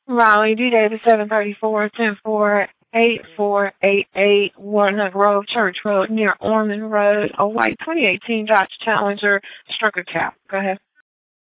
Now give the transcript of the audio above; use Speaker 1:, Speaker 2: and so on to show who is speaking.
Speaker 1: Raleigh, D Davis 734 10-4, 8488 Warnock Grove, Church Road, near Ormond Road. A white 2018 Dodge Challenger, Strucker cap. Go ahead.